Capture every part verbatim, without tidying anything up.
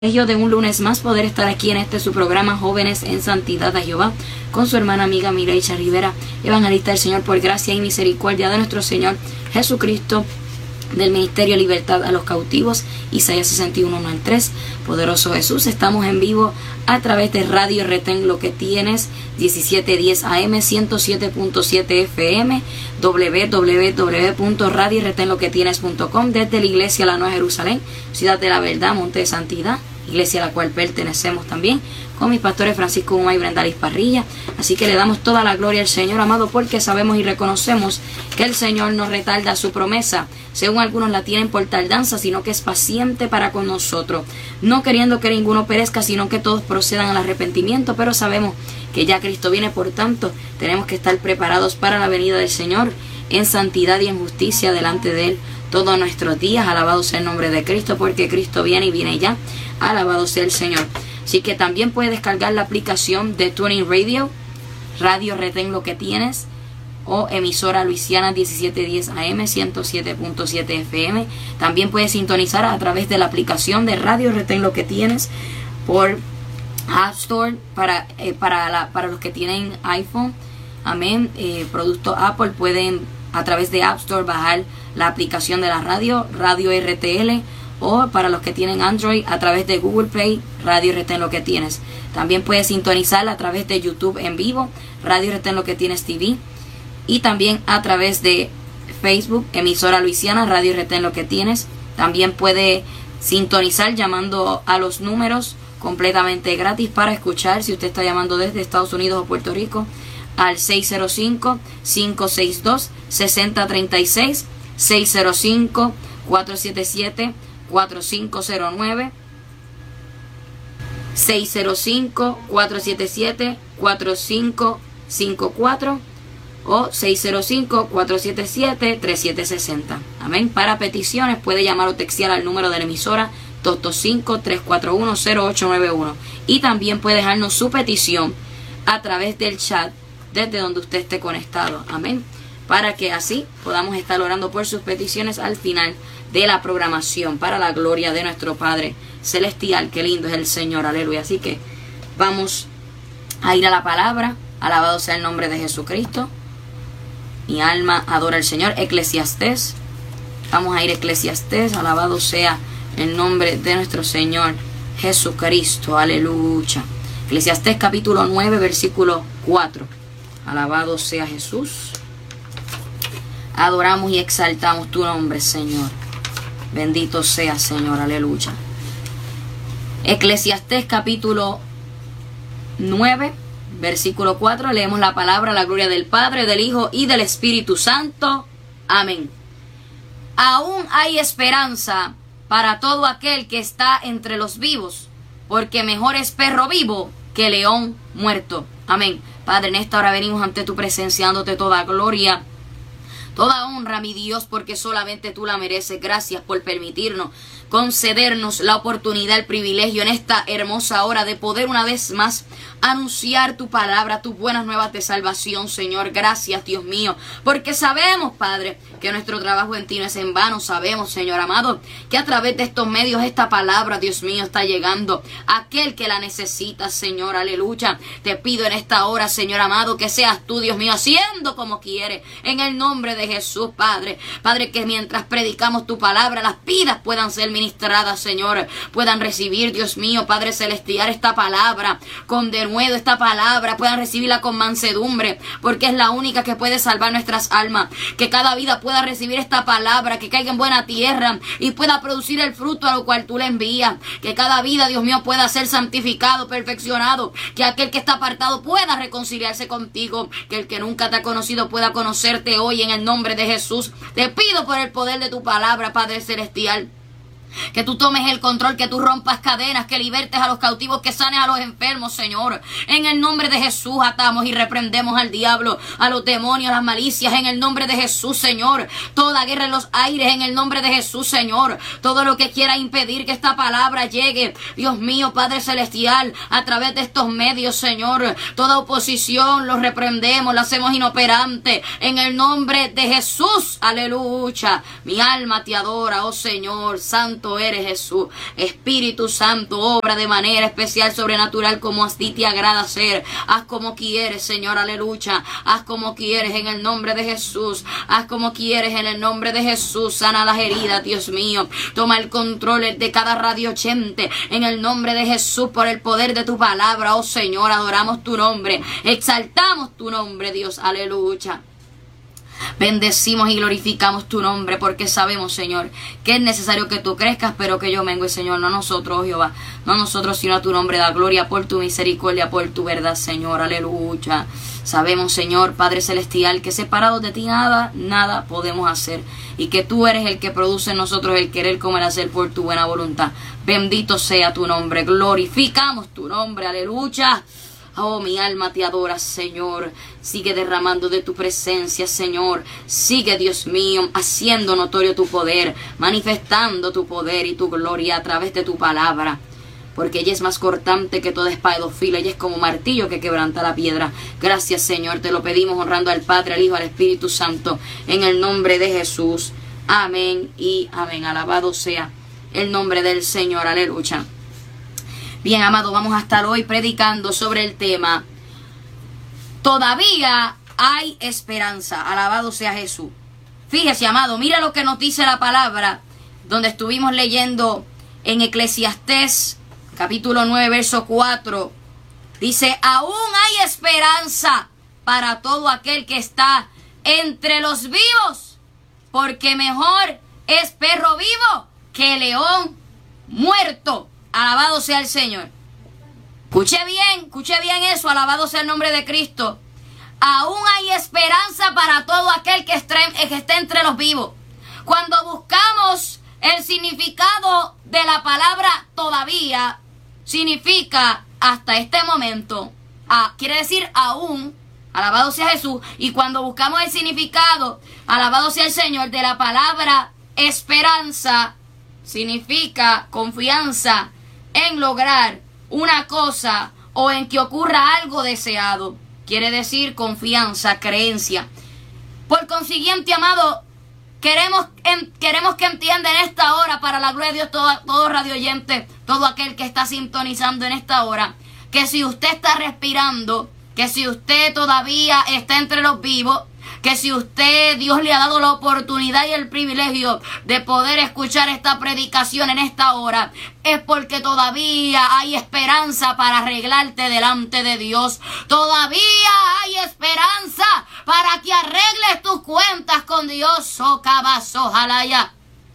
Ellos de un lunes más poder estar aquí en este su programa Jóvenes en Santidad a Jehová con su hermana amiga Mireya Rivera, evangelista del Señor por gracia y misericordia de nuestro Señor Jesucristo, del Ministerio Libertad a los Cautivos, Isaías sesenta y uno, uno al tres. Poderoso Jesús, estamos en vivo a través de Radio Retén Lo que Tienes, diecisiete diez A M, ciento siete punto siete F M, w w w punto radio retén lo que tienes punto com, desde la Iglesia La Nueva Jerusalén, Ciudad de la Verdad, Monte de Santidad, iglesia a la cual pertenecemos también, con mis pastores Francisco Guma y Brenda Liz Parrilla. Así que le damos toda la gloria al Señor, amado, porque sabemos y reconocemos que el Señor no retarda su promesa, según algunos la tienen por tardanza, sino que es paciente para con nosotros, no queriendo que ninguno perezca, sino que todos procedan al arrepentimiento. Pero sabemos que ya Cristo viene, por tanto tenemos que estar preparados para la venida del Señor en santidad y en justicia delante de Él todos nuestros días. Alabado sea el nombre de Cristo, porque Cristo viene y viene ya. Alabado sea el Señor. Así que también puedes descargar la aplicación de TuneIn Radio, Radio Retén Lo que Tienes, o emisora Luisiana diecisiete diez A M, ciento siete punto siete F M. También puedes sintonizar a través de la aplicación de Radio Retén Lo que Tienes por App Store para, eh, para, la, para los que tienen iPhone. Amén. Eh, producto Apple, pueden a través de App Store bajar la aplicación de la radio, Radio R T L, o para los que tienen Android a través de Google Play, Radio Retén Lo que Tienes. También puedes sintonizarla a través de YouTube en vivo, Radio Retén Lo que Tienes T V, y también a través de Facebook, emisora Luisiana, Radio Retén Lo que Tienes. También puede sintonizar llamando a los números completamente gratis para escuchar, si usted está llamando desde Estados Unidos o Puerto Rico, al seis cero cinco, cinco seis dos, seis cero tres seis, seis cero cinco, cuatro siete siete, cuatro cinco cero nueve, seis cero cinco, cuatro siete siete, cuatro cinco cinco cuatro o seis cero cinco, cuatro siete siete, tres siete seis cero. Amén. Para peticiones puede llamar o textear al número de la emisora dos dos cinco, tres cuatro uno, cero ocho nueve uno, y también puede dejarnos su petición a través del chat desde donde usted esté conectado. Amén. Para que así podamos estar orando por sus peticiones al final de la programación, para la gloria de nuestro Padre Celestial. Qué lindo es el Señor, aleluya. Así que vamos a ir a la palabra. Alabado sea el nombre de Jesucristo. Mi alma adora al Señor. Eclesiastés. Vamos a ir a Eclesiastés. Alabado sea el nombre de nuestro Señor Jesucristo, aleluya. Eclesiastés capítulo nueve, versículo cuatro. Alabado sea Jesús. Adoramos y exaltamos tu nombre, Señor. Bendito sea, Señor, aleluya. Eclesiastés capítulo nueve, versículo cuatro. Leemos la palabra, la gloria del Padre, del Hijo y del Espíritu Santo. Amén. Aún hay esperanza para todo aquel que está entre los vivos, porque mejor es perro vivo que león muerto. Amén. Padre, en esta hora venimos ante tu presencia, dándote toda gloria, toda honra, mi Dios, porque solamente tú la mereces. Gracias por permitirnos, concedernos la oportunidad, el privilegio en esta hermosa hora de poder una vez más anunciar tu palabra, tus buenas nuevas de salvación, Señor. Gracias, Dios mío, porque sabemos, Padre, que nuestro trabajo en ti no es en vano. Sabemos, Señor amado, que a través de estos medios esta palabra, Dios mío, está llegando a aquel que la necesita, Señor, aleluya. Te pido en esta hora, Señor amado, que seas tú, Dios mío, haciendo como quieres, en el nombre de Jesús, Padre. Padre, que mientras predicamos tu palabra, las vidas puedan ser ministradas, Señor, puedan recibir, Dios mío, Padre celestial, esta palabra con denuedo, esta palabra puedan recibirla con mansedumbre, porque es la única que puede salvar nuestras almas. Que cada vida pueda recibir esta palabra, que caiga en buena tierra y pueda producir el fruto a lo cual tú le envías. Que cada vida, Dios mío, pueda ser santificado, perfeccionado. Que aquel que está apartado pueda reconciliarse contigo. Que el que nunca te ha conocido pueda conocerte hoy, en el nombre de Jesús. Te pido por el poder de tu palabra, Padre celestial, que tú tomes el control, que tú rompas cadenas, que libertes a los cautivos, que sanes a los enfermos, Señor. En el nombre de Jesús atamos y reprendemos al diablo, a los demonios, a las malicias, en el nombre de Jesús, Señor. Toda guerra en los aires, en el nombre de Jesús, Señor. Todo lo que quiera impedir que esta palabra llegue, Dios mío, Padre celestial, a través de estos medios, Señor. Toda oposición lo reprendemos, la hacemos inoperante, en el nombre de Jesús, aleluya. Mi alma te adora, oh Señor, santo santo eres, Jesús. Espíritu Santo, obra de manera especial, sobrenatural, como a ti te agrada hacer. Haz como quieres, Señor, aleluya. Haz como quieres en el nombre de Jesús. Haz como quieres en el nombre de Jesús. Sana las heridas, Dios mío. Toma el control de cada radio oyente en el nombre de Jesús, por el poder de tu palabra, oh Señor. Adoramos tu nombre, exaltamos tu nombre, Dios, aleluya. Bendecimos y glorificamos tu nombre, porque sabemos, Señor, que es necesario que tú crezcas, pero que yo mengue, Señor. No nosotros, oh Jehová, no nosotros, sino a tu nombre da gloria por tu misericordia, por tu verdad, Señor, aleluya. Sabemos, Señor, Padre Celestial, que separados de ti nada, nada podemos hacer, y que tú eres el que produce en nosotros el querer como el hacer por tu buena voluntad. Bendito sea tu nombre, glorificamos tu nombre, aleluya. Oh, mi alma te adora, Señor. Sigue derramando de tu presencia, Señor. Sigue, Dios mío, haciendo notorio tu poder, manifestando tu poder y tu gloria a través de tu palabra. Porque ella es más cortante que toda espada de dos filos, ella es como martillo que quebranta la piedra. Gracias, Señor, te lo pedimos honrando al Padre, al Hijo, al Espíritu Santo, en el nombre de Jesús. Amén y amén. Alabado sea el nombre del Señor, aleluya. Bien, amado, vamos a estar hoy predicando sobre el tema todavía hay esperanza. Alabado sea Jesús. Fíjese, amado, mira lo que nos dice la palabra, donde estuvimos leyendo en Eclesiastés, capítulo nueve, verso cuatro. Dice, aún hay esperanza para todo aquel que está entre los vivos, porque mejor es perro vivo que león muerto. Alabado sea el Señor. Escuche bien, escuche bien eso. Alabado sea el nombre de Cristo. Aún hay esperanza para todo aquel que esté, que esté entre los vivos. Cuando buscamos el significado de la palabra todavía, significa hasta este momento. Ah, quiere decir aún. Alabado sea Jesús. Y cuando buscamos el significado, alabado sea el Señor, de la palabra esperanza, significa confianza en lograr una cosa o en que ocurra algo deseado. Quiere decir confianza, creencia. Por consiguiente, amado, queremos, en, queremos que entienda en esta hora, para la gloria de Dios, todo, todo radio oyente, todo aquel que está sintonizando en esta hora, que si usted está respirando, que si usted todavía está entre los vivos, que si usted, Dios le ha dado la oportunidad y el privilegio de poder escuchar esta predicación en esta hora, es porque todavía hay esperanza para arreglarte delante de Dios. Todavía hay esperanza para que arregles tus cuentas con Dios. Oh, cabazo, ojalá ya.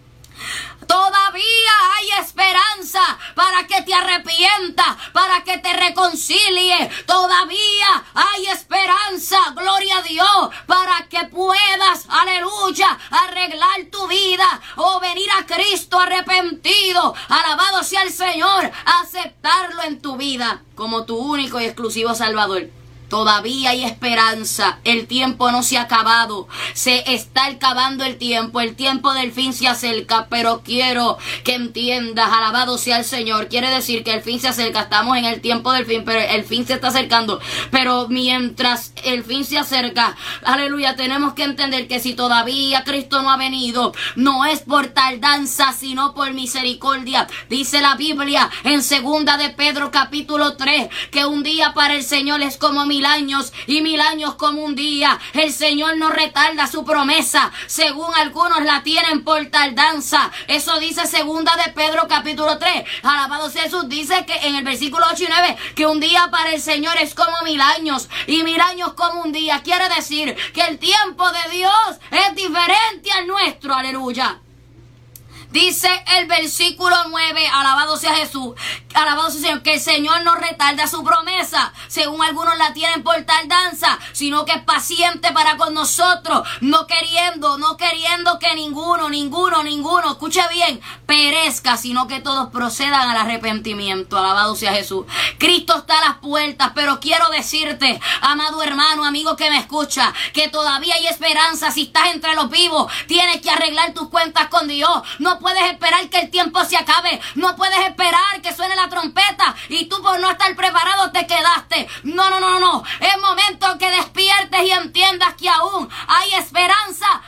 Todavía hay esperanza para que te arrepientas, para que te reconcilies. Todavía hay esperanza, gloria a Dios, para que puedas, aleluya, arreglar tu vida o venir a Cristo arrepentido. Alabado sea el Señor, aceptarlo en tu vida como tu único y exclusivo Salvador. Todavía hay esperanza. El tiempo no se ha acabado. Se está acabando el tiempo. El tiempo del fin se acerca. Pero quiero que entiendas, alabado sea el Señor. Quiere decir que el fin se acerca. Estamos en el tiempo del fin, pero el fin se está acercando. Pero mientras el fin se acerca, aleluya, tenemos que entender que si todavía Cristo no ha venido, no es por tardanza, sino por misericordia. Dice la Biblia en segunda de Pedro capítulo tres, que un día para el Señor es como mil años y mil años como un día. El Señor no retarda su promesa, según algunos la tienen por tardanza. Eso dice segunda de Pedro capítulo tres. Alabado sea Jesús. Dice que en el versículo ocho y nueve, que un día para el Señor es como mil años y mil años como un día. Quiere decir que el tiempo de Dios es diferente al nuestro. Aleluya. Dice el versículo nueve, alabado sea Jesús, alabado sea el Señor, que el Señor no retarda su promesa, según algunos la tienen por tardanza, sino que es paciente para con nosotros, no queriendo, no queriendo que ninguno, ninguno, ninguno, escuche bien, perezca, sino que todos procedan al arrepentimiento. Alabado sea Jesús. Cristo está a las puertas, pero quiero decirte, amado hermano, amigo que me escucha, que todavía hay esperanza. Si estás entre los vivos, tienes que arreglar tus cuentas con Dios. No puedes esperar que el tiempo se acabe. No puedes esperar que suene la trompeta y tú por no estar preparado te quedaste. No, no, no, no. Es momento que despiertes y entiendas que aún hay esperanza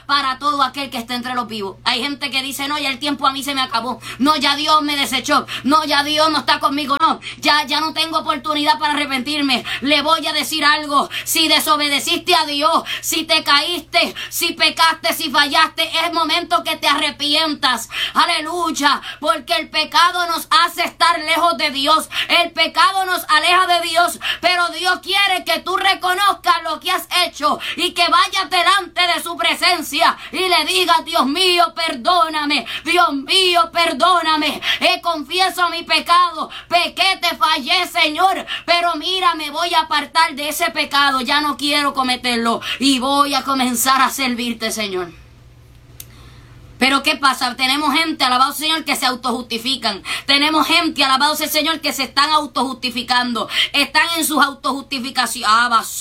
para todo aquel que está entre los vivos. Hay gente que dice, no, ya el tiempo a mí se me acabó. No, ya Dios me desechó. No, ya Dios no está conmigo. No, ya, ya no tengo oportunidad para arrepentirme. Le voy a decir algo. Si desobedeciste a Dios, si te caíste, si pecaste, si fallaste, es momento que te arrepientas. Aleluya. Porque el pecado nos hace estar lejos de Dios. El pecado nos aleja de Dios. Pero Dios quiere que tú reconozcas lo que has hecho y que vayas delante de su presencia y le digas, Dios mío, perdóname. Dios mío, perdóname. He confieso mi pecado. Pequé, te fallé, Señor. Pero mira, me voy a apartar de ese pecado. Ya no quiero cometerlo y voy a comenzar a servirte, Señor. Pero ¿qué pasa? Tenemos gente, alabado sea el Señor, que se autojustifican. Tenemos gente, alabado sea el Señor, que se están autojustificando. Están en sus autojustificaciones.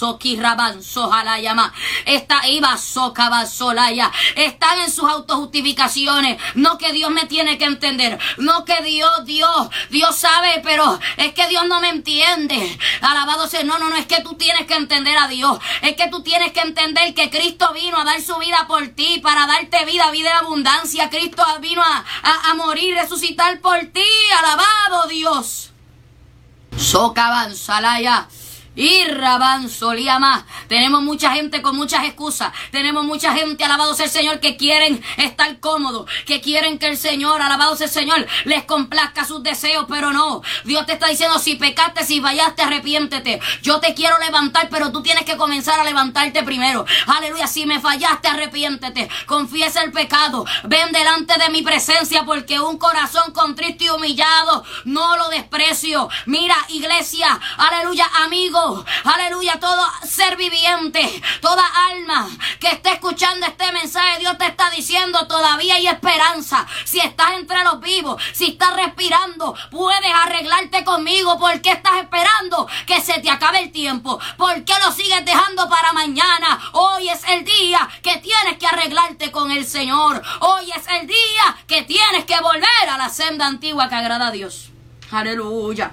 Están en sus autojustificaciones. No que Dios me tiene que entender. No que Dios, Dios, Dios sabe, pero es que Dios no me entiende. Alabado sea. No, no, no, es que tú tienes que entender a Dios. Es que tú tienes que entender que Cristo vino a dar su vida por ti, para darte vida, vida en abundancia. Cristo vino a, a, a morir, resucitar por ti. Alabado Dios. Socaban salaya. Y Rabán solía más. Tenemos mucha gente con muchas excusas. Tenemos mucha gente, alabado sea el Señor, que quieren estar cómodos, que quieren que el Señor, alabado sea el Señor, les complazca sus deseos, pero no. Dios te está diciendo, si pecaste, si fallaste, arrepiéntete. Yo te quiero levantar, pero tú tienes que comenzar a levantarte primero. Aleluya, si me fallaste, arrepiéntete. Confiesa el pecado. Ven delante de mi presencia, porque un corazón contrito y humillado no lo desprecio. Mira, iglesia, aleluya, amigo, aleluya, todo ser viviente, toda alma que esté escuchando este mensaje, Dios te está diciendo, todavía hay esperanza. Si estás entre los vivos, si estás respirando, puedes arreglarte conmigo. ¿Por qué estás esperando que se te acabe el tiempo? ¿Por qué lo sigues dejando para mañana? Hoy es el día que tienes que arreglarte con el Señor. Hoy es el día que tienes que volver a la senda antigua que agrada a Dios. Aleluya.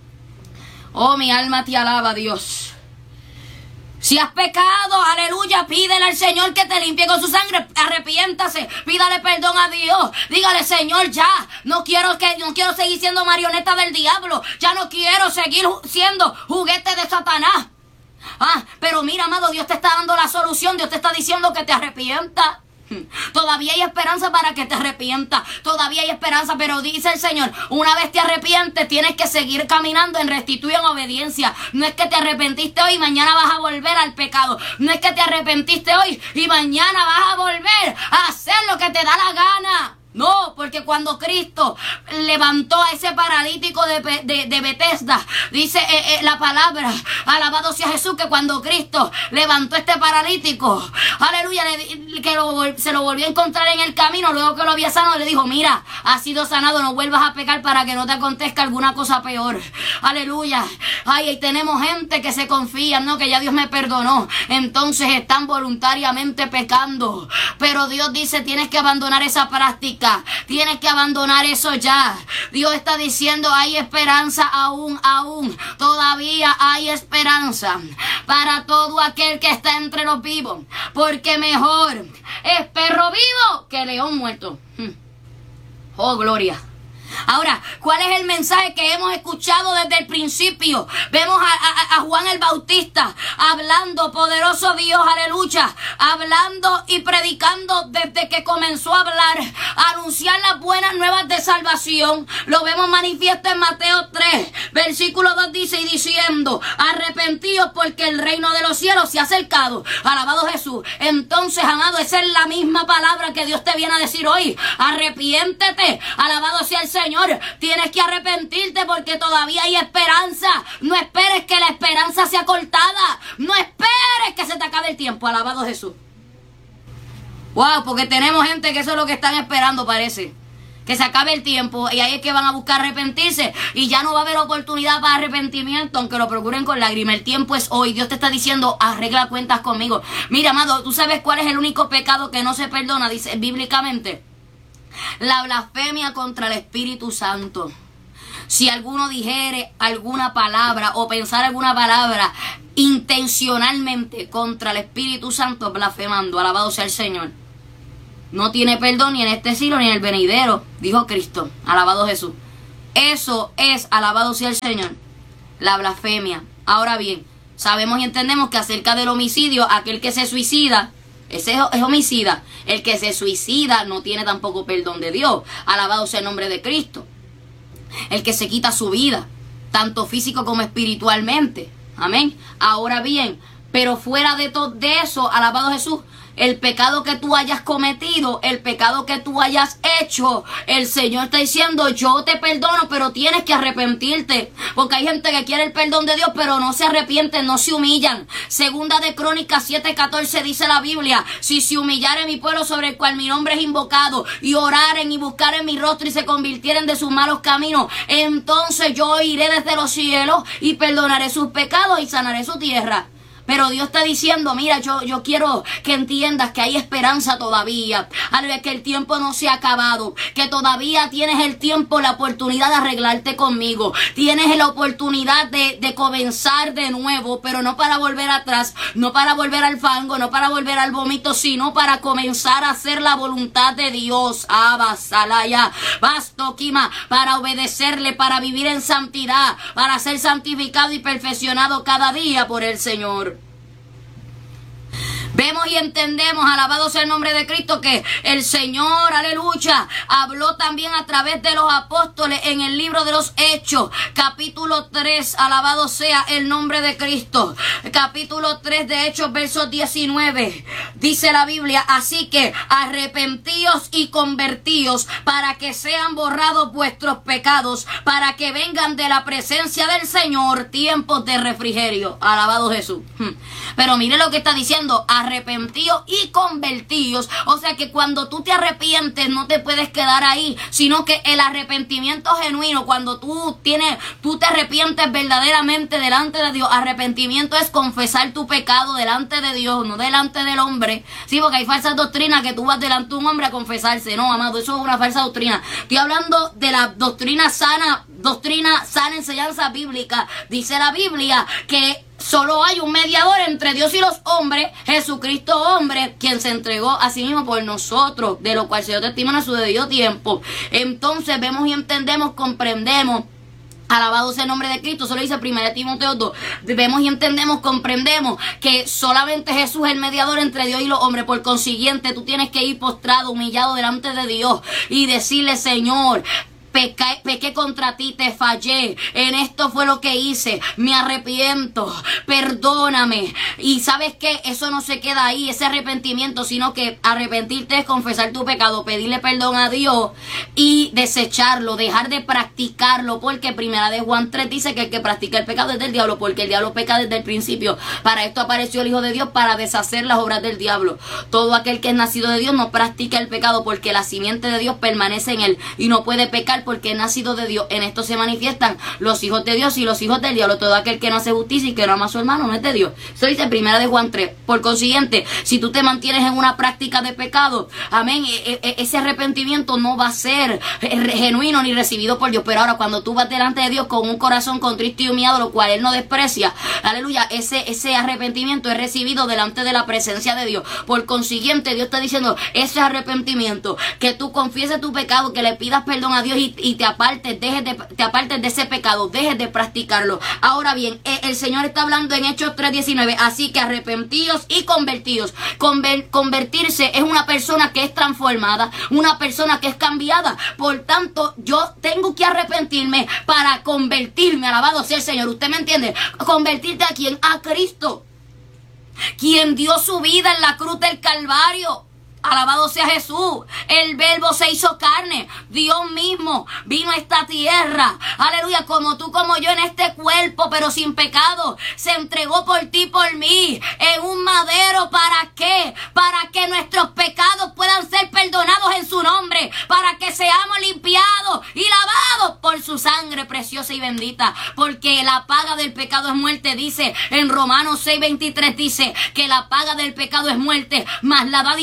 Oh, mi alma te alaba, Dios. Si has pecado, aleluya, pídele al Señor que te limpie con su sangre. Arrepiéntase, pídale perdón a Dios. Dígale, Señor, ya no quiero que no quiero seguir siendo marioneta del diablo. Ya no quiero seguir siendo juguete de Satanás. Ah, pero mira, amado, Dios te está dando la solución. Dios te está diciendo que te arrepientas. Todavía hay esperanza para que te arrepientas. Todavía hay esperanza, pero dice el Señor, una vez te arrepientes, tienes que seguir caminando en rectitud y en obediencia. No es que te arrepentiste hoy y mañana vas a volver al pecado. No es que te arrepentiste hoy y mañana vas a volver a hacer lo que te da la gana. No, porque cuando Cristo levantó a ese paralítico de, de, de Betesda, dice eh, eh, la palabra, alabado sea Jesús, que cuando Cristo levantó a este paralítico, aleluya, le, que lo, se lo volvió a encontrar en el camino, luego que lo había sanado, le dijo, mira, has sido sanado, no vuelvas a pecar para que no te acontezca alguna cosa peor. Aleluya. Ay, y tenemos gente que se confía, no, que ya Dios me perdonó, entonces están voluntariamente pecando, pero Dios dice, tienes que abandonar esa práctica. Tienes que abandonar eso ya. Dios está diciendo, hay esperanza aún, aún. Todavía hay esperanza para todo aquel que está entre los vivos. Porque mejor es perro vivo que león muerto. Oh, gloria. Ahora, ¿cuál es el mensaje que hemos escuchado desde el principio? Vemos a, a, a Juan el Bautista hablando, poderoso Dios, aleluya, hablando y predicando desde que comenzó a hablar, a anunciar las buenas nuevas de salvación. Lo vemos manifiesto en Mateo tres, versículo dos, dice, y diciendo, arrepentíos porque el reino de los cielos se ha acercado. Alabado Jesús. Entonces, amado, esa es la misma palabra que Dios te viene a decir hoy. Arrepiéntete. Alabado sea el Señor. Señor, tienes que arrepentirte porque todavía hay esperanza. No esperes que la esperanza sea cortada. No esperes que se te acabe el tiempo. Alabado Jesús. Wow, porque tenemos gente que eso es lo que están esperando, parece. Que se acabe el tiempo y ahí es que van a buscar arrepentirse y ya no va a haber oportunidad para arrepentimiento, aunque lo procuren con lágrimas. El tiempo es hoy. Dios te está diciendo, arregla cuentas conmigo. Mira, amado, ¿tú sabes cuál es el único pecado que no se perdona? Dice bíblicamente. La blasfemia contra el Espíritu Santo. Si alguno dijere alguna palabra o pensar alguna palabra intencionalmente contra el Espíritu Santo, blasfemando, alabado sea el Señor. no tiene perdón ni en este siglo ni en el venidero, dijo Cristo. Alabado Jesús. Eso es, alabado sea el Señor, la blasfemia. Ahora bien, sabemos y entendemos que acerca del homicidio, aquel que se suicida, ese es homicida. El que se suicida no tiene tampoco perdón de Dios. Alabado sea el nombre de Cristo. El que se quita su vida, tanto físico como espiritualmente. Amén. Ahora bien, pero fuera de todo de eso, alabado Jesús, el pecado que tú hayas cometido, el pecado que tú hayas hecho, el Señor está diciendo, yo te perdono, pero tienes que arrepentirte. Porque hay gente que quiere el perdón de Dios, pero no se arrepienten, no se humillan. Segunda de Crónicas siete catorce dice la Biblia, si se humillare mi pueblo sobre el cual mi nombre es invocado, y oraren y buscaren mi rostro y se convirtieren de sus malos caminos, entonces yo iré desde los cielos y perdonaré sus pecados y sanaré su tierra. Pero Dios está diciendo, mira, yo, yo quiero que entiendas que hay esperanza todavía. Aleluya, que el tiempo no se ha acabado. Que todavía tienes el tiempo, la oportunidad de arreglarte conmigo. Tienes la oportunidad de, de comenzar de nuevo, pero no para volver atrás, no para volver al fango, no para volver al vómito, sino para comenzar a hacer la voluntad de Dios. Abasalaya, Bastoquima, para obedecerle, para vivir en santidad, para ser santificado y perfeccionado cada día por el Señor. Vemos y entendemos, alabado sea el nombre de Cristo, que el Señor, aleluya, habló también a través de los apóstoles en el libro de los Hechos, capítulo tres, alabado sea el nombre de Cristo, capítulo tres de Hechos, versos diecinueve, dice la Biblia, así que arrepentíos y convertíos para que sean borrados vuestros pecados, para que vengan de la presencia del Señor tiempos de refrigerio, alabado Jesús. Pero mire lo que está diciendo, arrepentíos y convertíos. O sea que cuando tú te arrepientes no te puedes quedar ahí, sino que el arrepentimiento genuino, cuando tú tienes, tú te arrepientes verdaderamente delante de Dios. Arrepentimiento es confesar tu pecado delante de Dios, no delante del hombre. Sí, porque hay falsas doctrinas que tú vas delante de un hombre a confesarse. No, amado, eso es una falsa doctrina. Estoy hablando de la doctrina sana, doctrina sana, enseñanza bíblica. Dice la Biblia que solo hay un mediador entre Dios y los hombres, Jesucristo hombre, quien se entregó a sí mismo por nosotros, de lo cual se dio testimonio a su debido tiempo. Entonces vemos y entendemos, comprendemos, alabado sea el nombre de Cristo, eso lo dice primera Timoteo dos, vemos y entendemos, comprendemos que solamente Jesús es el mediador entre Dios y los hombres. Por consiguiente, tú tienes que ir postrado, humillado delante de Dios y decirle, Señor, Pequé, pequé contra ti, te fallé, en esto fue lo que hice, me arrepiento, perdóname. Y ¿sabes qué? Eso no se queda ahí, ese arrepentimiento, sino que arrepentirte es confesar tu pecado, pedirle perdón a Dios y desecharlo, dejar de practicarlo, porque primera de Juan tres dice que el que practica el pecado es del diablo, porque el diablo peca desde el principio. Para esto apareció el Hijo de Dios, para deshacer las obras del diablo. Todo aquel que es nacido de Dios no practica el pecado, porque la simiente de Dios permanece en él y no puede pecar porque es nacido de Dios. En esto se manifiestan los hijos de Dios y los hijos del diablo. Todo aquel que no hace justicia y que no ama a su hermano no es de Dios. Eso dice primera de Juan tres. Por consiguiente, si tú te mantienes en una práctica de pecado, amén, e e ese arrepentimiento no va a ser genuino ni recibido por Dios. Pero ahora cuando tú vas delante de Dios con un corazón contrito y humillado, lo cual Él no desprecia, aleluya, ese, ese arrepentimiento es recibido delante de la presencia de Dios. Por consiguiente, Dios está diciendo, ese arrepentimiento, que tú confieses tu pecado, que le pidas perdón a Dios y, y te apartes, dejes de, te apartes de ese pecado, dejes de practicarlo. Ahora bien, el Señor está hablando en Hechos tres diecinueve, así que arrepentíos y convertíos. Conver, convertirse es una persona que es transformada, una persona que es cambiada. Por tanto, yo tengo que arrepentirme para convertirme, alabado sea el Señor. ¿Usted me entiende? ¿Convertirte a quién? A Cristo, quien dio su vida en la cruz del Calvario. Alabado sea Jesús. El verbo se hizo carne. Dios mismo vino a esta tierra. Aleluya. Como tú, como yo, en este cuerpo, pero sin pecado. Se entregó por ti, por mí. En un madero. ¿Para qué? Para que nuestros pecados puedan ser perdonados en su nombre. Para que seamos limpiados y lavados por su sangre preciosa y bendita. Porque la paga del pecado es muerte. Dice en Romanos seis veintitrés. Dice que la paga del pecado es muerte. Mas la dádiva de Dios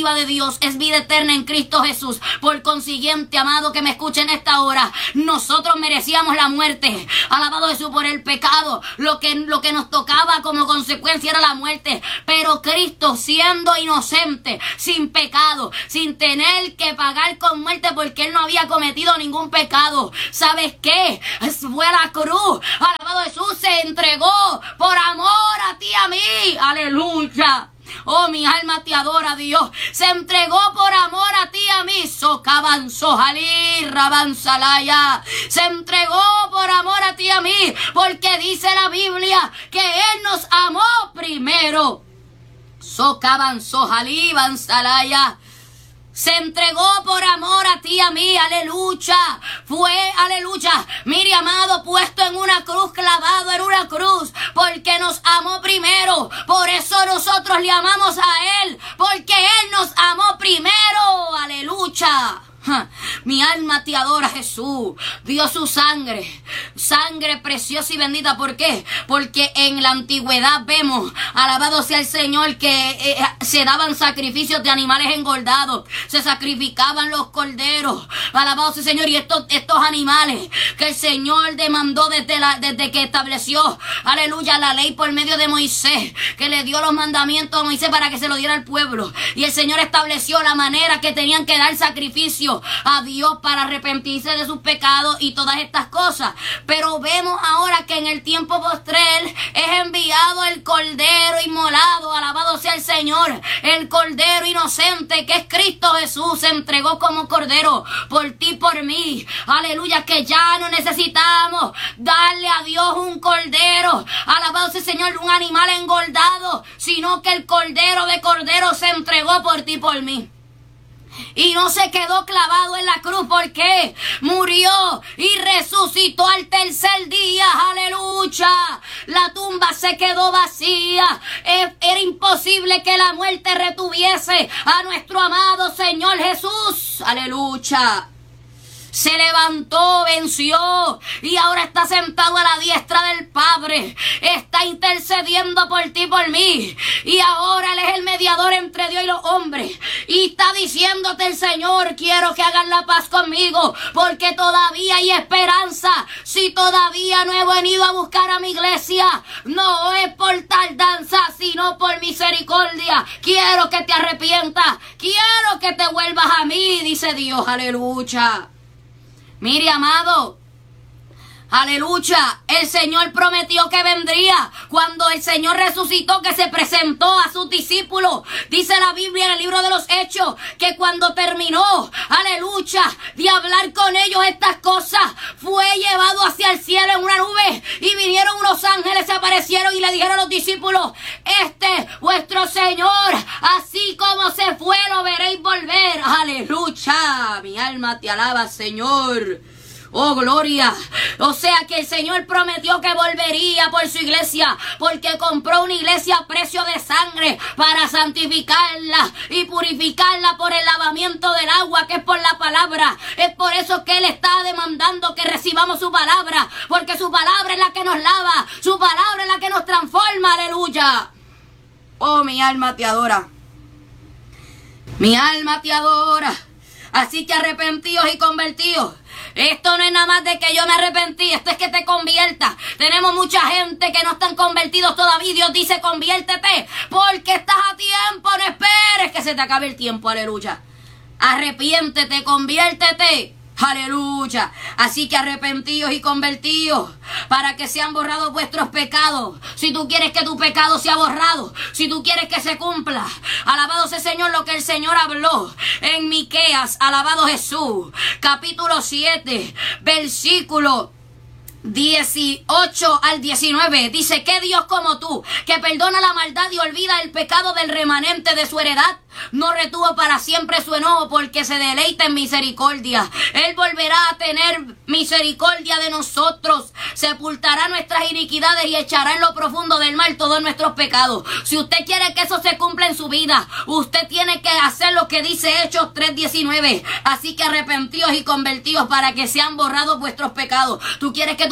Dios es vida eterna en Cristo Jesús. Por consiguiente, amado, que me escuchen en esta hora, nosotros merecíamos la muerte. Alabado Jesús, por el pecado. Lo que, lo que nos tocaba como consecuencia era la muerte. Pero Cristo, siendo inocente, sin pecado, sin tener que pagar con muerte porque Él no había cometido ningún pecado, ¿sabes qué? Fue a la cruz. Alabado Jesús, se entregó por amor a ti y a mí. Aleluya. Oh, mi alma te adora, Dios. Se entregó por amor a ti y a mí. Socaban, sojalí, rabanzalaya. Se entregó por amor a ti y a mí. Porque dice la Biblia que Él nos amó primero. Socaban, sojalí, banzalaya. Se entregó por amor a ti y a mí, aleluya. Fue, aleluya, mire, amado, puesto en una cruz, clavado en una cruz, porque nos amó primero. Por eso nosotros le amamos a Él, porque Él nos amó primero, aleluya. Mi alma te adora, Jesús. Dio su sangre, sangre preciosa y bendita. ¿Por qué? Porque en la antigüedad vemos, alabado sea el Señor, que eh, se daban sacrificios de animales engordados, se sacrificaban los corderos, alabado sea el Señor. Y estos, estos animales que el Señor demandó desde, la, desde que estableció, aleluya, la ley por medio de Moisés, que le dio los mandamientos a Moisés para que se lo diera al pueblo. Y el Señor estableció la manera que tenían que dar sacrificio a Dios para arrepentirse de sus pecados y todas estas cosas. Pero vemos ahora que en el tiempo postrer es enviado el Cordero inmolado, alabado sea el Señor, el Cordero inocente que es Cristo Jesús. Se entregó como Cordero por ti y por mí, aleluya, que ya no necesitamos darle a Dios un Cordero, alabado sea el Señor, un animal engordado, sino que el Cordero de Cordero se entregó por ti y por mí. Y no se quedó clavado en la cruz. ¿Por qué? Murió y resucitó al tercer día. Aleluya. La tumba se quedó vacía. Era imposible que la muerte retuviese a nuestro amado Señor Jesús. Aleluya. Se levantó, venció y ahora está sentado a la diestra del Padre. Está intercediendo por ti y por mí. Y ahora Él es el mediador entre Dios y los hombres. Y está diciéndote el Señor: quiero que hagan la paz conmigo, porque todavía hay esperanza. Si todavía no he venido a buscar a mi iglesia, no es por tardanza, sino por misericordia. Quiero que te arrepientas. Quiero que te vuelvas a mí, dice Dios. Aleluya. Mire, amado, aleluya, el Señor prometió que vendría cuando el Señor resucitó, que se presentó a sus discípulos. Dice la Biblia en el libro de los Hechos que cuando terminó, aleluya, de hablar con ellos estas cosas, fue llevado hacia el cielo en una nube y vinieron unos ángeles, se aparecieron y le dijeron a los discípulos: este vuestro Señor, así como se fue, lo veréis volver. Aleluya, mi alma te alaba, Señor. Oh, gloria. O sea que el Señor prometió que volvería por su iglesia, porque compró una iglesia a precio de sangre para santificarla y purificarla por el lavamiento del agua, que es por la palabra. Es por eso que Él está demandando que recibamos su palabra, porque su palabra es la que nos lava, su palabra es la que nos transforma. Aleluya. Oh, mi alma te adora. Mi alma te adora. Así que arrepentidos y convertidos. Esto no es nada más de que yo me arrepentí, esto es que te conviertas. Tenemos mucha gente que no están convertidos todavía. Dios dice: conviértete, porque estás a tiempo, no esperes que se te acabe el tiempo. Aleluya. Arrepiéntete, conviértete. Aleluya. Así que arrepentidos y convertidos, para que sean borrados vuestros pecados. Si tú quieres que tu pecado sea borrado, si tú quieres que se cumpla, alabado sea el Señor, lo que el Señor habló en Miqueas, alabado Jesús, capítulo siete, versículo dieciocho al diecinueve, dice: ¿qué Dios como tú, que perdona la maldad y olvida el pecado del remanente de su heredad? No retuvo para siempre su enojo, porque se deleita en misericordia. Él volverá a tener misericordia de nosotros, sepultará nuestras iniquidades y echará en lo profundo del mar todos nuestros pecados. Si usted quiere que eso se cumpla en su vida, usted tiene que hacer lo que dice Hechos tres diecinueve. Así que arrepentidos y convertidos, para que sean borrados vuestros pecados. Tú quieres que tu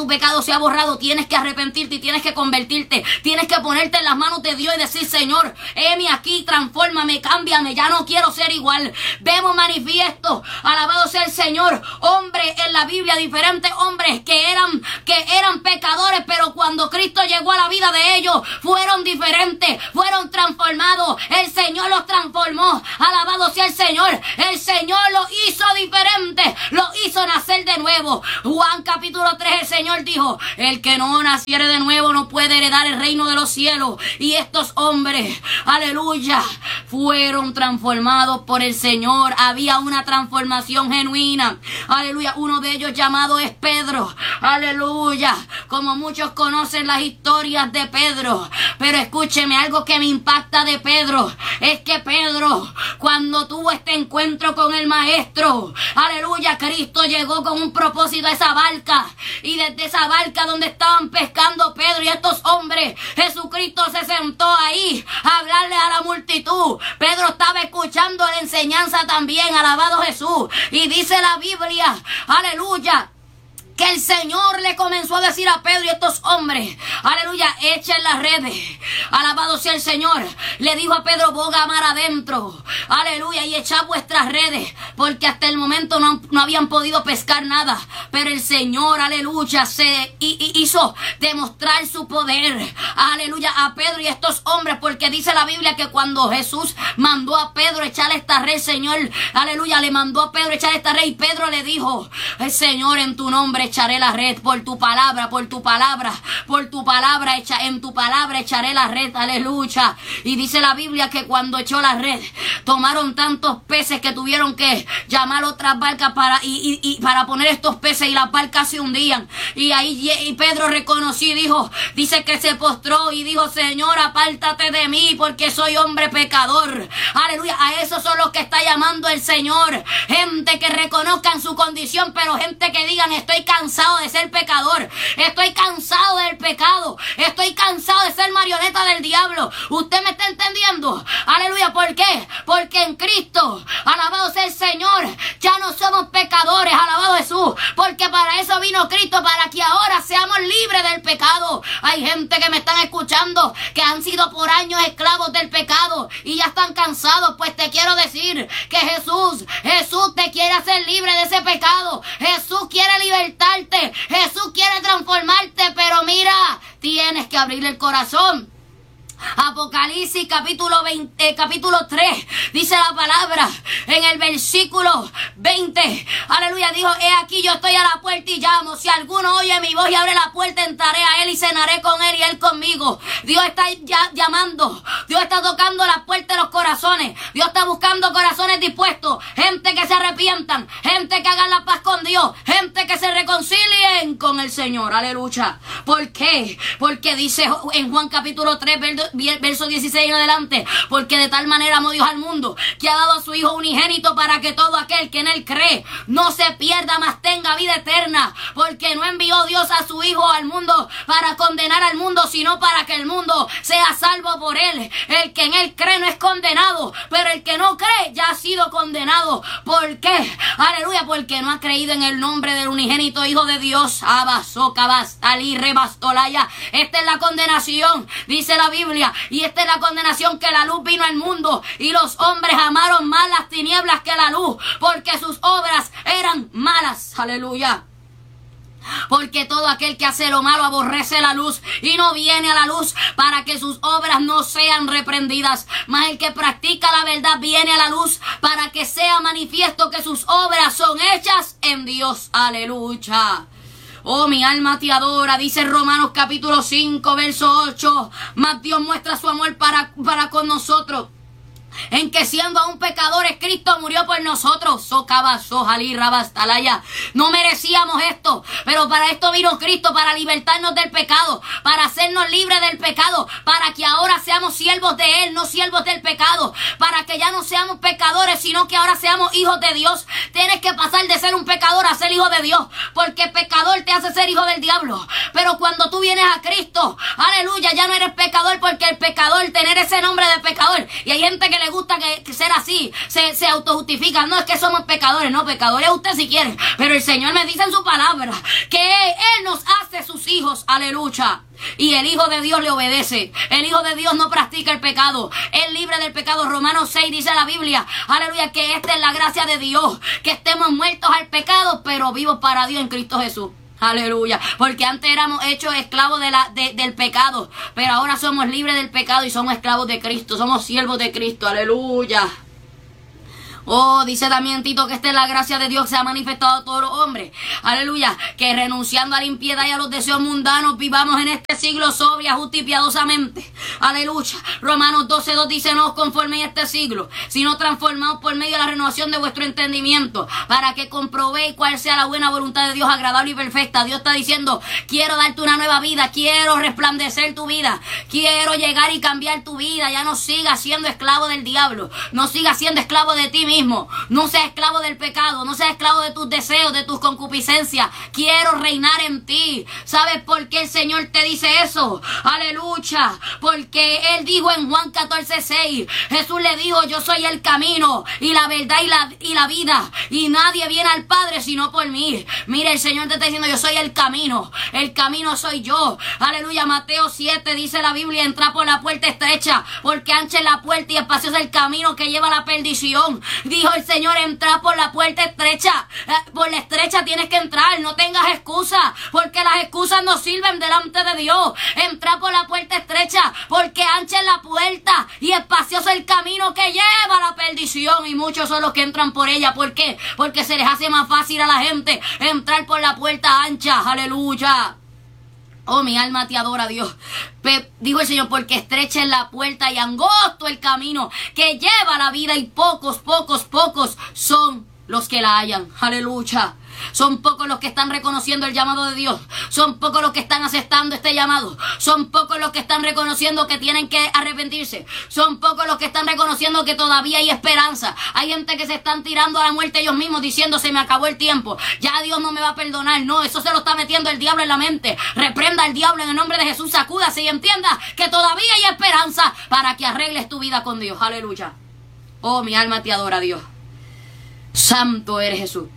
tu pecado sea borrado, tienes que arrepentirte y tienes que convertirte. Tienes que ponerte en las manos de Dios y decir: Señor, heme aquí, transfórmame, cámbiame, ya no quiero ser igual. Vemos manifiesto, alabado sea el Señor, hombres en la Biblia, diferentes hombres que eran, que eran pecadores, pero cuando Cristo llegó a la vida de ellos, fueron diferentes, fueron transformados. El Señor los transformó, alabado sea el Señor. El Señor los hizo diferentes, los hizo nacer de nuevo. Juan capítulo tres, el Señor dijo: el que no naciere de nuevo no puede heredar el reino de los cielos. Y estos hombres, aleluya, fueron transformados por el Señor. Había una transformación genuina, aleluya. Uno de ellos llamado es Pedro, aleluya. Como muchos conocen las historias de Pedro, pero escúcheme, algo que me impacta de Pedro es que Pedro, cuando tuvo este encuentro con el maestro, aleluya, Cristo llegó con un propósito a esa barca, y desde esa barca donde estaban pescando Pedro y estos hombres, Jesucristo se sentó ahí a hablarle a la multitud. Pedro estaba escuchando la enseñanza también, alabado Jesús, y dice la Biblia, aleluya, que el Señor le comenzó a decir a Pedro y a estos hombres, aleluya, echen las redes, alabado sea el Señor. Le dijo a Pedro: boga mar adentro, aleluya, y echad vuestras redes, porque hasta el momento no, no habían podido pescar nada, pero el Señor, aleluya, se hizo demostrar su poder, aleluya, a Pedro y a estos hombres, porque dice la Biblia que cuando Jesús mandó a Pedro echar esta red, Señor, aleluya, le mandó a Pedro echar esta red, y Pedro le dijo: el Señor, en tu nombre echaré la red, por tu palabra, por tu palabra, por tu palabra, echa, en tu palabra echaré la red, aleluya. Y dice la Biblia que cuando echó la red, tomaron tantos peces que tuvieron que llamar otras barcas para, y, y, y para poner estos peces, y las barcas se hundían. Y ahí y Pedro reconoció y dijo, dice que se postró y dijo: Señor, apártate de mí, porque soy hombre pecador. Aleluya, a esos son los que está llamando el Señor. Gente que reconozcan su condición, pero gente que digan: estoy cansado de ser pecador, estoy cansado del pecado, estoy cansado de ser marioneta del diablo. ¿Usted me está entendiendo? Aleluya, ¿por qué? Porque en Cristo, alabado sea el Señor, ya no somos pecadores, alabado Jesús, porque para eso vino Cristo, para que ahora seamos libres del pecado. Hay gente que me están escuchando que han sido por años esclavos del pecado y ya están cansados. Pues te quiero decir que Jesús, Jesús te quiere hacer libre de ese pecado. Jesús quiere libertarte, Jesús quiere transformarte, pero mira, tienes que abrirle el corazón. Apocalipsis capítulo veinte, eh, capítulo tres, dice la palabra en el versículo veinte, aleluya, dijo: he aquí yo estoy a la puerta y llamo, si alguno oye mi voz y abre la puerta, entraré a él y cenaré con él y él conmigo. Dios está ya llamando, Dios está tocando las puertas de los corazones, Dios está buscando corazones dispuestos, gente que se arrepientan, gente que hagan la paz con Dios, gente que se reconcilien con el Señor, aleluya. ¿Por qué? Porque dice en Juan capítulo tres, verso dieciséis en adelante: porque de tal manera amó Dios al mundo, que ha dado a su Hijo unigénito, para que todo aquel que en él cree no se pierda, mas tenga vida eterna. Porque no envió Dios a su Hijo al mundo para condenar al mundo, sino para que el mundo sea salvo por él. El que en él cree no es condenado, pero el que no cree ya ha sido condenado. ¿Por qué? Aleluya, porque no ha creído en el nombre del unigénito Hijo de Dios. Abasocabastali rebastolaya. Esta es la condenación, dice la Biblia. Y esta es la condenación, que la luz vino al mundo y los hombres amaron más las tinieblas que la luz, porque sus obras eran malas. Aleluya. Porque todo aquel que hace lo malo aborrece la luz y no viene a la luz, para que sus obras no sean reprendidas. Mas el que practica la verdad viene a la luz, para que sea manifiesto que sus obras son hechas en Dios. Aleluya. Oh, mi alma te adora, dice Romanos capítulo cinco, verso ocho. Mas Dios muestra su amor para, para con nosotros, en que siendo aún pecadores, Cristo murió por nosotros. No merecíamos esto, pero para esto vino Cristo, para libertarnos del pecado, para hacer hacernos libres del pecado, para que ahora seamos siervos de Él, no siervos del pecado, para que ya no seamos pecadores, sino que ahora seamos hijos de Dios. Tienes que pasar de ser un pecador a ser hijo de Dios, porque pecador te hace ser hijo del diablo. Pero cuando tú vienes a Cristo, aleluya, ya no eres pecador, porque el pecador, tener ese nombre de pecador, y hay gente que le gusta que, que ser así, se, se autojustifica, no es que somos pecadores, no, pecadores usted si quiere, pero el Señor me dice en su palabra que Él, Él nos hace sus hijos, aleluya. Y el Hijo de Dios le obedece. El Hijo de Dios no practica el pecado. Es libre del pecado. Romanos seis dice la Biblia, aleluya, que esta es la gracia de Dios, que estemos muertos al pecado, pero vivos para Dios en Cristo Jesús. Aleluya, porque antes éramos hechos esclavos de la, de, del pecado, pero ahora somos libres del pecado y somos esclavos de Cristo, somos siervos de Cristo. Aleluya. Oh, dice también Tito que esta es la gracia de Dios que se ha manifestado a todos los hombres. Aleluya. Que renunciando a la impiedad y a los deseos mundanos vivamos en este siglo sobria, justa y piadosamente. Aleluya. Romanos doce dos dice: no os conforméis a este siglo, sino transformaos por medio de la renovación de vuestro entendimiento, para que comprobéis cuál sea la buena voluntad de Dios, agradable y perfecta. Dios está diciendo: quiero darte una nueva vida, quiero resplandecer tu vida, quiero llegar y cambiar tu vida. Ya no sigas siendo esclavo del diablo, no sigas siendo esclavo de ti mismo. No seas esclavo del pecado, no seas esclavo de tus deseos, de tus concupiscencias. Quiero reinar en ti. ¿Sabes por qué el Señor te dice eso? Aleluya. Porque Él dijo en Juan catorce seis, Jesús le dijo: yo soy el camino y la verdad y la, y la vida, y nadie viene al Padre sino por mí. Mira, el Señor te está diciendo: yo soy el camino, el camino soy yo. Aleluya. Mateo siete dice la Biblia: entra por la puerta estrecha, porque ancha es la puerta y espacioso es el camino que lleva a la perdición. Dijo el Señor: entra por la puerta estrecha. Eh, por la estrecha tienes que entrar. No tengas excusas, porque las excusas no sirven delante de Dios. Entra por la puerta estrecha, porque ancha es la puerta y espacioso el camino que lleva a la perdición, y muchos son los que entran por ella. ¿Por qué? Porque se les hace más fácil a la gente entrar por la puerta ancha. Aleluya. Oh, mi alma te adora, Dios. Pe- dijo el Señor: porque estrecha es la puerta y angosto el camino que lleva a la vida, y pocos, pocos, pocos son los que la hallan. Aleluya. Son pocos los que están reconociendo el llamado de Dios. Son pocos los que están aceptando este llamado. Son pocos los que están reconociendo que tienen que arrepentirse. Son pocos los que están reconociendo que todavía hay esperanza. Hay gente que se están tirando a la muerte ellos mismos, diciendo: se me acabó el tiempo, ya Dios no me va a perdonar. No, eso se lo está metiendo el diablo en la mente. Reprenda al diablo en el nombre de Jesús. Sacúdase y entienda que todavía hay esperanza para que arregles tu vida con Dios. Aleluya. Oh, mi alma te adora, Dios. Santo eres Jesús.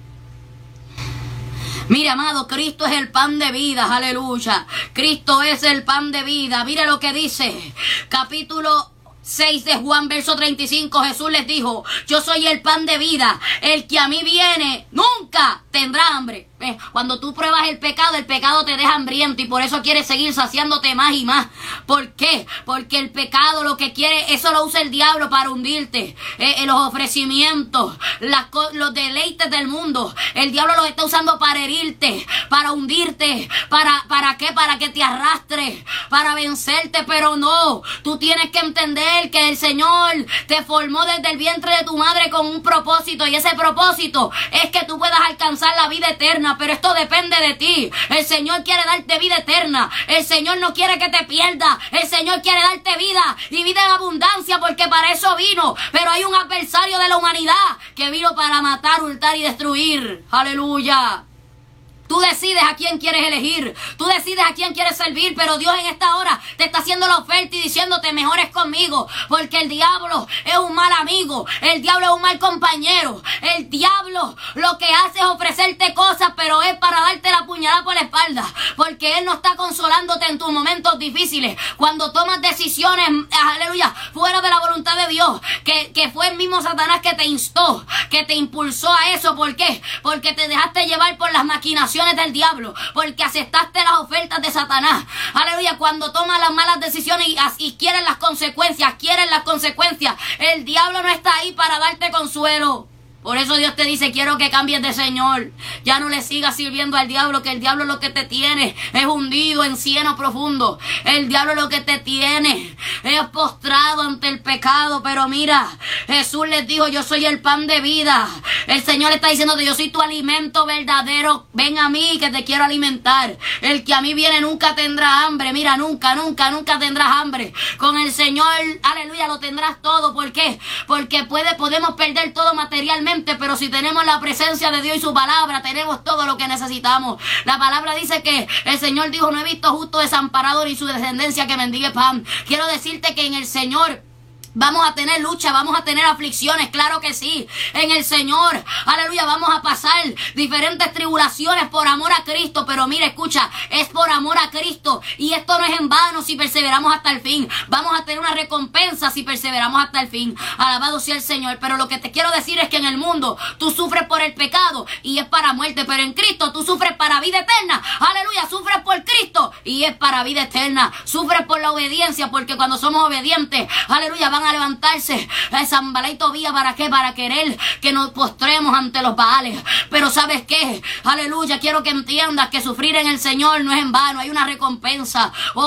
Mire, amado, Cristo es el pan de vida. Aleluya. Cristo es el pan de vida. Mire lo que dice capítulo seis de Juan, verso treinta y cinco. Jesús les dijo: yo soy el pan de vida. El que a mí viene nunca tendrá hambre. Eh, cuando tú pruebas el pecado, el pecado te deja hambriento, y por eso quieres seguir saciándote más y más. ¿Por qué? Porque el pecado lo que quiere, eso lo usa el diablo para hundirte. Eh, eh, los ofrecimientos, las, los deleites del mundo, el diablo los está usando para herirte, para hundirte. ¿Para, para qué? Para que te arrastres, para vencerte. Pero no, tú tienes que entender que el Señor te formó desde el vientre de tu madre con un propósito, y ese propósito es que tú puedas alcanzar la vida eterna. Pero esto depende de ti. El Señor quiere darte vida eterna. El Señor no quiere que te pierdas. El Señor quiere darte vida, y vida en abundancia, porque para eso vino. Pero hay un adversario de la humanidad que vino para matar, hurtar y destruir. Aleluya. Tú decides a quién quieres elegir. Tú decides a quién quieres servir. Pero Dios en esta hora te está haciendo la oferta y diciéndote: mejores conmigo. Porque el diablo es un mal amigo. El diablo es un mal compañero. El diablo lo que hace es ofrecerte cosas, pero es para darte la puñalada por la espalda. Porque él no está consolándote en tus momentos difíciles. Cuando tomas decisiones, aleluya, fuera de la voluntad de Dios. Que, que fue el mismo Satanás que te instó, que te impulsó a eso. ¿Por qué? Porque te dejaste llevar por las maquinaciones del diablo, porque aceptaste las ofertas de Satanás. Aleluya. Cuando tomas las malas decisiones y, y quieren las consecuencias, quieren las consecuencias, el diablo no está ahí para darte consuelo. Por eso Dios te dice, quiero que cambies de Señor. Ya no le sigas sirviendo al diablo, que el diablo lo que te tiene es hundido en cieno profundo. El diablo lo que te tiene es postrado ante el pecado. Pero mira, Jesús les dijo, yo soy el pan de vida. El Señor está diciendo, yo soy tu alimento verdadero. Ven a mí que te quiero alimentar. El que a mí viene nunca tendrá hambre. Mira, nunca, nunca, nunca tendrás hambre. Con el Señor, aleluya, lo tendrás todo. ¿Por qué? Porque puede, podemos perder todo materialmente, pero si tenemos la presencia de Dios y su palabra, tenemos todo lo que necesitamos. La palabra dice que el Señor dijo, no he visto justo desamparado ni su descendencia que mendigue pan. Quiero decirte que en el Señor vamos a tener lucha, vamos a tener aflicciones, claro que sí. En el Señor, aleluya, vamos a pasar diferentes tribulaciones por amor a Cristo. Pero mira, escucha, es por amor a Cristo. Y esto no es en vano si perseveramos hasta el fin. Vamos a tener una recompensa si perseveramos hasta el fin. Alabado sea el Señor. Pero lo que te quiero decir es que en el mundo tú sufres por el pecado y es para muerte. Pero en Cristo tú sufres para vida eterna. Aleluya, sufres por Cristo y es para vida eterna. Sufres por la obediencia, porque cuando somos obedientes, aleluya, van a levantarse a Sanballat y Tobías. ¿Para qué? Para querer que nos postremos ante los Baales. Pero ¿sabes qué? Aleluya, quiero que entiendas que sufrir en el Señor no es en vano. Hay una recompensa. Oh,